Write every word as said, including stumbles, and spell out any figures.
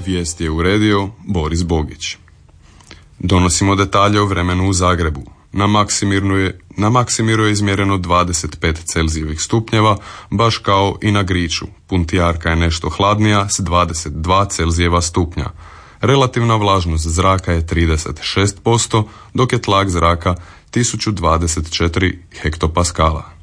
Vijest je uredio Boris Bogić. Donosimo detalje o vremenu u Zagrebu. Na Maksimiru je, na Maksimiru je izmjereno dvadeset pet Celzijevih stupnjeva, baš kao i na Griču. Puntijarka je nešto hladnija s dvadeset dva Celzijeva stupnja. Relativna vlažnost zraka je trideset šest posto, dok je tlak zraka tisuću dvadeset četiri hektopaskala.